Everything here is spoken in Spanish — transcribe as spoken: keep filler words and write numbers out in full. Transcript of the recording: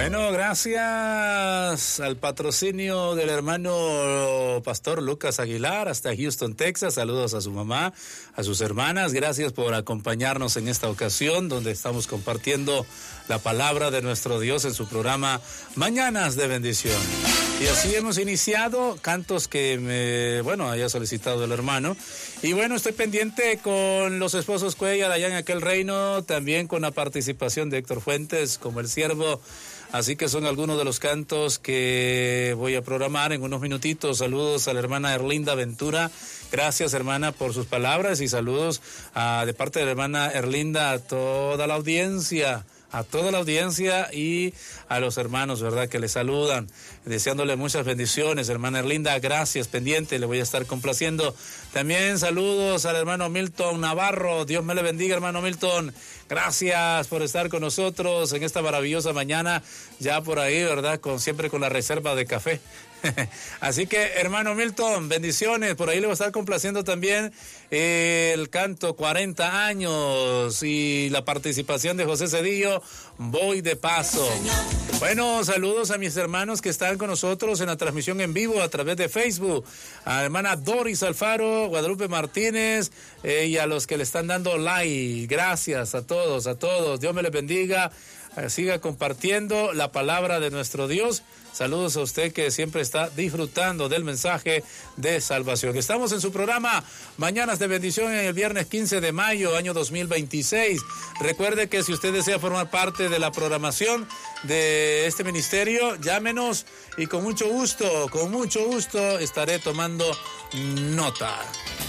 Bueno, gracias al patrocinio del hermano pastor Lucas Aguilar hasta Houston, Texas. Saludos a su mamá, a sus hermanas. Gracias por acompañarnos en esta ocasión donde estamos compartiendo la palabra de nuestro Dios en su programa Mañanas de Bendición. Y así hemos iniciado cantos que me, bueno, haya solicitado el hermano. Y bueno, estoy pendiente con los esposos Cuellar allá en aquel reino, también con la participación de Héctor Fuentes como el siervo. Así que son algunos de los cantos que voy a programar en unos minutitos. Saludos a la hermana Erlinda Ventura. Gracias, hermana, por sus palabras y saludos a, de parte de la hermana Erlinda a toda la audiencia. A toda la audiencia y a los hermanos, ¿verdad?, que le saludan, deseándole muchas bendiciones. Hermana Erlinda, gracias, pendiente, le voy a estar complaciendo. También saludos al hermano Milton Navarro, Dios me le bendiga, hermano Milton. Gracias por estar con nosotros en esta maravillosa mañana, ya por ahí, ¿verdad?, con siempre con la reserva de café. Así que, hermano Milton, bendiciones. Por ahí le voy a estar complaciendo también el canto cuarenta años y la participación de José Cedillo, Voy de Paso. Bueno, saludos a mis hermanos que están con nosotros en la transmisión en vivo a través de Facebook. A la hermana Doris Alfaro, Guadalupe Martínez eh, y a los que le están dando like. Gracias a todos, a todos. Dios me les bendiga. Siga compartiendo la palabra de nuestro Dios. Saludos a usted que siempre está disfrutando del mensaje de salvación. Estamos en su programa Mañanas de Bendición en el viernes quince de mayo, año dos mil veintiséis. Recuerde que si usted desea formar parte de la programación de este ministerio, llámenos y con mucho gusto, con mucho gusto estaré tomando nota.